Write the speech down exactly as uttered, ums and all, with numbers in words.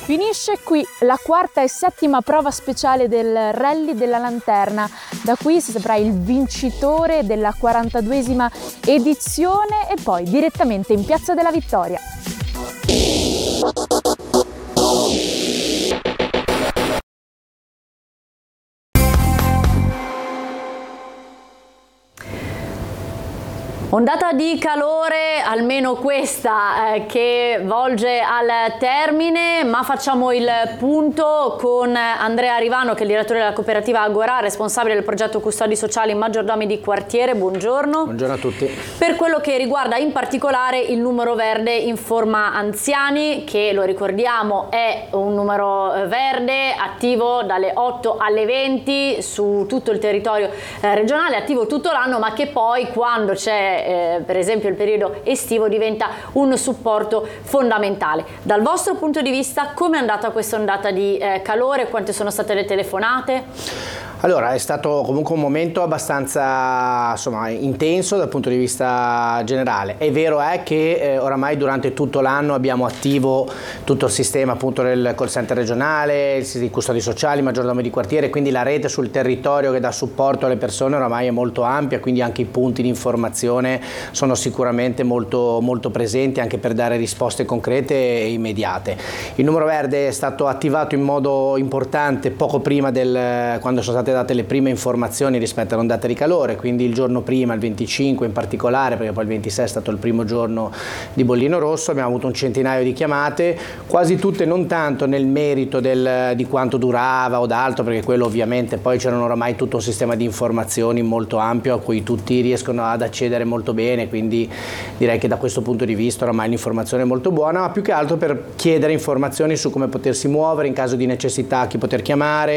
Finisce qui la quarta e settima prova speciale del Rally della Lanterna. Da qui si saprà il vincitore della quarantaduesima edizione e poi direttamente in Piazza della Vittoria. Ondata di calore, almeno questa, eh, che volge al termine, ma facciamo il punto con Andrea Rivano, che è il direttore della cooperativa Agorà, responsabile del progetto Custodi Sociali Maggiordomi di Quartiere. Buongiorno. Buongiorno a tutti. Per quello che riguarda in particolare il numero verde Informa Anziani, che lo ricordiamo è un numero verde attivo dalle otto alle venti su tutto il territorio eh, regionale, attivo tutto l'anno, ma che poi quando c'è Eh, per esempio il periodo estivo diventa un supporto fondamentale. Dal vostro punto di vista, come è andata questa ondata di eh, calore? Quante sono state le telefonate? Allora, è stato comunque un momento abbastanza insomma, intenso dal punto di vista generale. È vero è che eh, oramai durante tutto l'anno abbiamo attivo tutto il sistema appunto del call center regionale, i custodi sociali, maggiordomi di quartiere, quindi la rete sul territorio che dà supporto alle persone oramai è molto ampia, quindi anche i punti di informazione sono sicuramente molto, molto presenti anche per dare risposte concrete e immediate. Il numero verde è stato attivato in modo importante poco prima del quando sono state date le prime informazioni rispetto all'ondata di calore, quindi il giorno prima, il venticinque in particolare, perché poi il ventisei è stato il primo giorno di bollino rosso, abbiamo avuto un centinaio di chiamate, quasi tutte non tanto nel merito del, di quanto durava o d'altro, perché quello ovviamente poi c'erano oramai tutto un sistema di informazioni molto ampio a cui tutti riescono ad accedere molto bene, quindi direi che da questo punto di vista oramai l'informazione è molto buona, ma più che altro per chiedere informazioni su come potersi muovere in caso di necessità, chi poter chiamare,